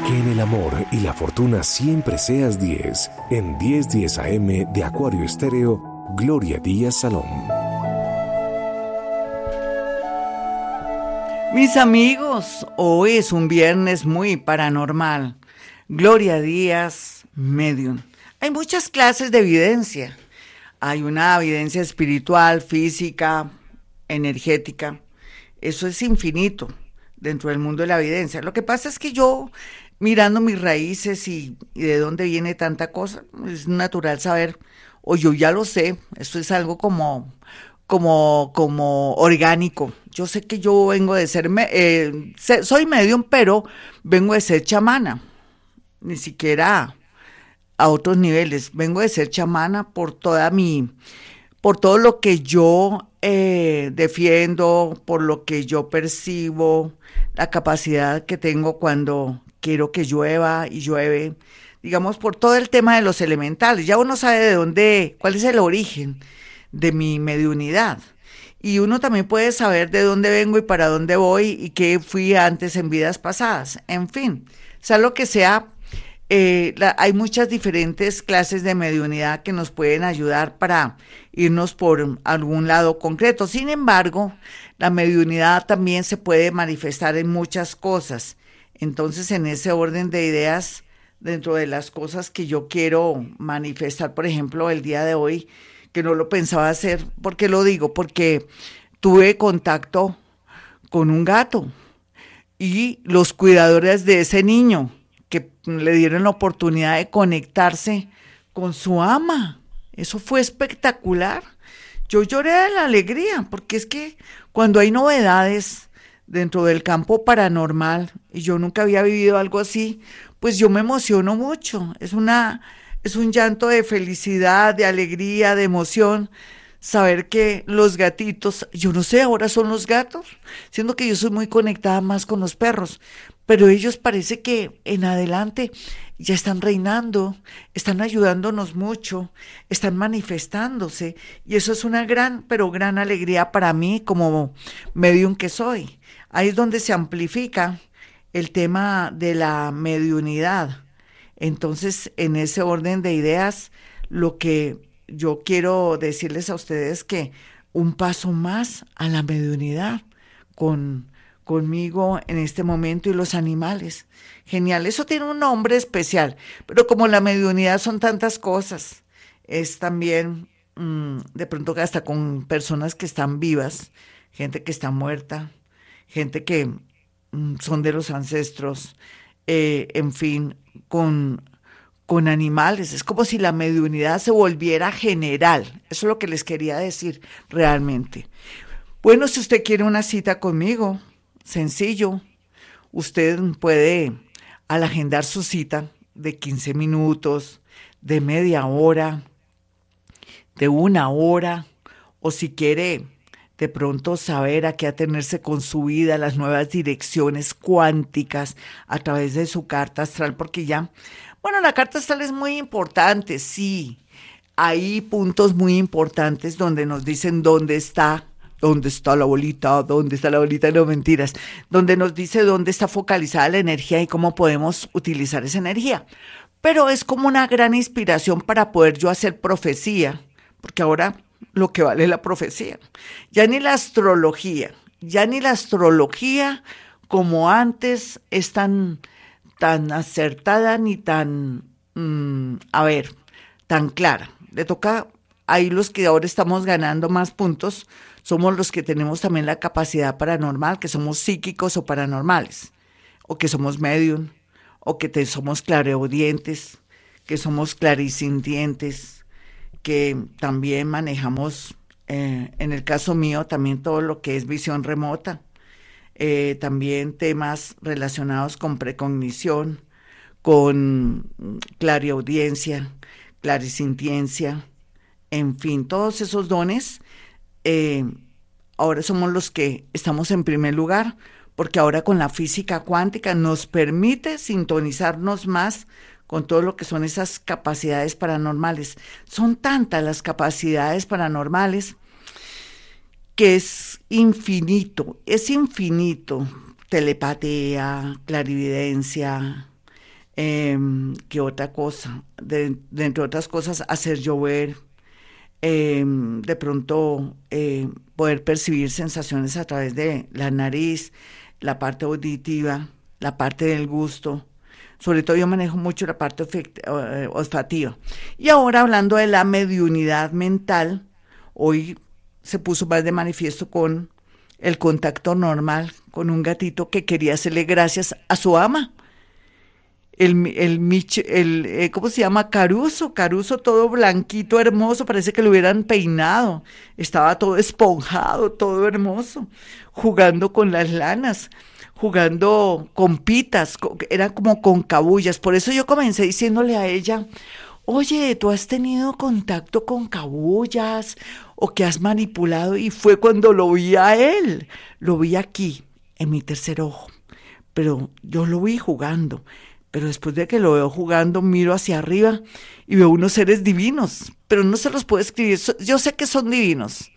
Que en el amor y la fortuna siempre seas 10. En 10:10 AM de Acuario Estéreo, Gloria Díaz Salón. Mis amigos, hoy es un viernes muy paranormal. Gloria Díaz, medium. Hay muchas clases de evidencia. Hay una evidencia espiritual, física, energética. Eso es infinito dentro del mundo de la evidencia. Lo que pasa es que yo, mirando mis raíces y de dónde viene tanta cosa, es natural saber, o yo ya lo sé, esto es algo como orgánico. Yo sé que yo vengo de ser, soy medium, pero vengo de ser chamana, ni siquiera a otros niveles. Vengo de ser chamana por todo lo que yo defiendo, por lo que yo percibo, la capacidad que tengo cuando quiero que llueva y llueve, digamos, por todo el tema de los elementales. Ya uno sabe de dónde, cuál es el origen de mi mediunidad. Y uno también puede saber de dónde vengo y para dónde voy y qué fui antes en vidas pasadas. En fin, sea lo que sea, hay muchas diferentes clases de mediunidad que nos pueden ayudar para irnos por algún lado concreto. Sin embargo, la mediunidad también se puede manifestar en muchas cosas. Entonces, en ese orden de ideas, dentro de las cosas que yo quiero manifestar, por ejemplo, el día de hoy, que no lo pensaba hacer, ¿por qué lo digo? Porque tuve contacto con un gato y los cuidadores de ese niño que le dieron la oportunidad de conectarse con su ama. Eso fue espectacular. Yo lloré de la alegría, porque es que cuando hay novedades dentro del campo paranormal, y yo nunca había vivido algo así, pues yo me emociono mucho. Es un llanto de felicidad, de alegría, de emoción, saber que los gatitos, yo no sé, ahora son los gatos, siendo que yo soy muy conectada más con los perros, pero ellos parece que en adelante ya están reinando, están ayudándonos mucho, están manifestándose, y eso es una gran, pero gran alegría para mí como medium que soy. Ahí es donde se amplifica el tema de la mediunidad. Entonces, en ese orden de ideas, lo que yo quiero decirles a ustedes que un paso más a la mediunidad conmigo en este momento y los animales. Genial, eso tiene un nombre especial, pero como la mediunidad son tantas cosas, es también de pronto hasta con personas que están vivas, gente que está muerta, gente que son de los ancestros, en fin, con animales. Es como si la mediunidad se volviera general. Eso es lo que les quería decir realmente. Bueno, si usted quiere una cita conmigo, sencillo, usted puede al agendar su cita de 15 minutos, de media hora, de una hora, o si quiere de pronto saber a qué atenerse con su vida, las nuevas direcciones cuánticas a través de su carta astral, porque ya, bueno, la carta astral es muy importante, sí, hay puntos muy importantes donde nos dicen dónde está la bolita, no mentiras, donde nos dice dónde está focalizada la energía y cómo podemos utilizar esa energía. Pero es como una gran inspiración para poder yo hacer profecía, porque ahora lo que vale es la profecía. Ya ni la astrología como antes es tan acertada ni tan, tan clara. Le toca, ahí los que ahora estamos ganando más puntos, somos los que tenemos también la capacidad paranormal, que somos psíquicos o paranormales, o que somos medium, o que somos clareaudientes, que somos clarisintientes, que también manejamos, en el caso mío, también todo lo que es visión remota, también temas relacionados con precognición, con clariaudiencia, clarisintiencia, en fin, todos esos dones, ahora somos los que estamos en primer lugar, porque ahora con la física cuántica nos permite sintonizarnos más con todo lo que son esas capacidades paranormales. Son tantas las capacidades paranormales que es infinito, telepatía, clarividencia, ¿Qué otra cosa? De entre otras cosas, hacer llover, de pronto poder percibir sensaciones a través de la nariz, la parte auditiva, la parte del gusto. Sobre todo yo manejo mucho la parte olfativa. Y ahora hablando de la mediunidad mental, hoy se puso más de manifiesto con el contacto normal con un gatito que quería hacerle gracias a su ama. ¿Cómo se llama? Caruso todo blanquito, hermoso, parece que lo hubieran peinado, estaba todo esponjado, todo hermoso, jugando con las lanas, jugando con pitas, eran como con cabullas, por eso yo comencé diciéndole a ella, oye, ¿tú has tenido contacto con cabullas o que has manipulado? Y fue cuando lo vi a él, lo vi aquí, en mi tercer ojo, pero yo lo vi jugando. Pero después de que lo veo jugando, miro hacia arriba y veo unos seres divinos, pero no se los puedo escribir. Yo sé que son divinos,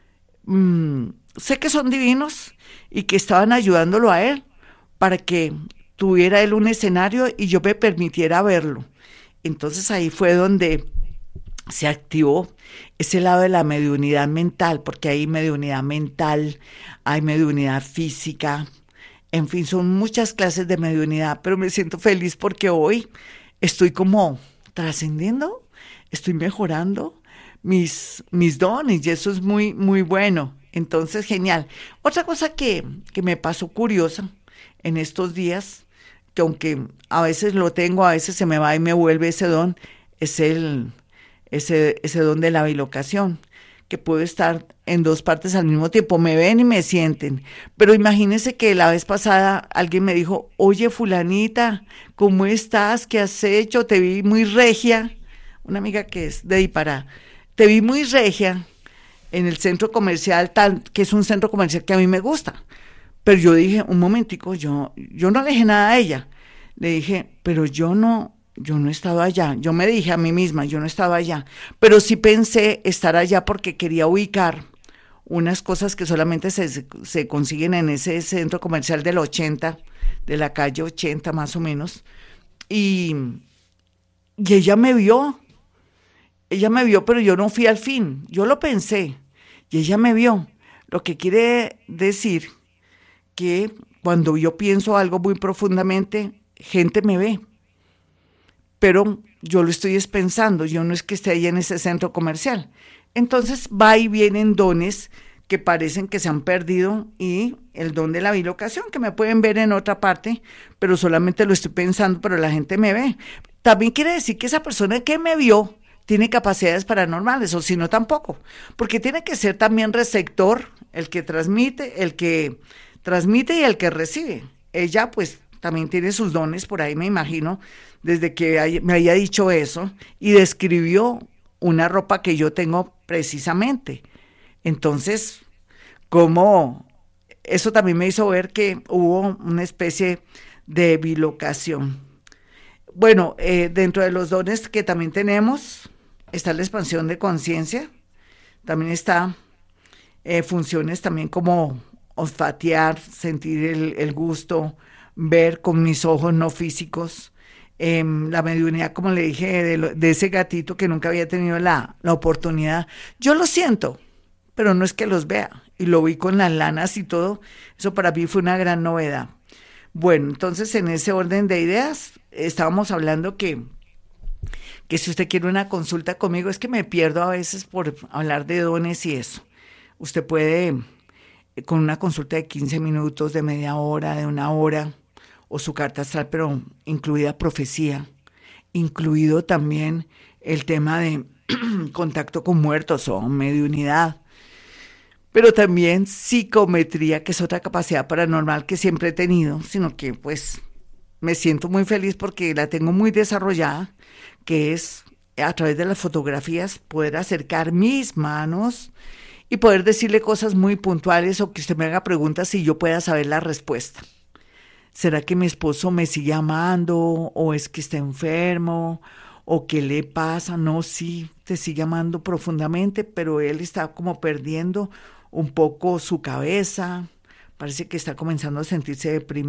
sé que son divinos y que estaban ayudándolo a él para que tuviera él un escenario y yo me permitiera verlo. Entonces ahí fue donde se activó ese lado de la mediunidad mental, porque hay mediunidad mental, hay mediunidad física. En fin, son muchas clases de mediunidad, pero me siento feliz porque hoy estoy como trascendiendo, estoy mejorando mis dones y eso es muy, muy bueno. Entonces, genial. Otra cosa que me pasó curiosa en estos días, que aunque a veces lo tengo, a veces se me va y me vuelve ese don, es ese don de la bilocación, que puedo estar en dos partes al mismo tiempo, me ven y me sienten. Pero imagínense que la vez pasada alguien me dijo, oye fulanita, ¿cómo estás? ¿Qué has hecho? Te vi muy regia, una amiga que es de Ipará, te vi muy regia en el centro comercial tal, que es un centro comercial que a mí me gusta. Pero yo dije, un momentico, yo no le dije nada a ella. Le dije, pero yo no he estado allá. Yo me dije a mí misma, yo no estaba allá. Pero sí pensé estar allá porque quería ubicar unas cosas que solamente se consiguen en ese centro comercial del 80, de la calle 80 más o menos. Y, y ella me vio, pero yo no fui al fin. Yo lo pensé y ella me vio. Lo que quiere decir que cuando yo pienso algo muy profundamente, gente me ve, pero yo lo estoy pensando, yo no es que esté ahí en ese centro comercial. Entonces va y vienen dones que parecen que se han perdido y el don de la bilocación, que me pueden ver en otra parte, pero solamente lo estoy pensando, pero la gente me ve. También quiere decir que esa persona que me vio tiene capacidades paranormales, o si no tampoco, porque tiene que ser también receptor, el que transmite y el que recibe. Ella pues también tiene sus dones por ahí, me imagino, desde que me haya dicho eso y describió una ropa que yo tengo precisamente. Entonces, como eso también me hizo ver que hubo una especie de bilocación. Bueno, dentro de los dones que también tenemos está la expansión de conciencia, también está funciones también como olfatear, sentir el gusto, ver con mis ojos no físicos, la mediunidad, como le dije, de ese gatito que nunca había tenido la oportunidad. Yo lo siento, pero no es que los vea, y lo vi con las lanas y todo, eso para mí fue una gran novedad. Bueno, entonces en ese orden de ideas, estábamos hablando que si usted quiere una consulta conmigo, es que me pierdo a veces por hablar de dones y eso. Usted puede, con una consulta de 15 minutos, de media hora, de una hora, o su carta astral, pero incluida profecía, incluido también el tema de contacto con muertos o mediunidad, pero también psicometría, que es otra capacidad paranormal que siempre he tenido, sino que pues me siento muy feliz porque la tengo muy desarrollada, que es a través de las fotografías poder acercar mis manos y poder decirle cosas muy puntuales o que usted me haga preguntas y yo pueda saber la respuesta. ¿Será que mi esposo me sigue amando o es que está enfermo o qué le pasa? No, sí, te sigue amando profundamente, pero él está como perdiendo un poco su cabeza, parece que está comenzando a sentirse deprimido.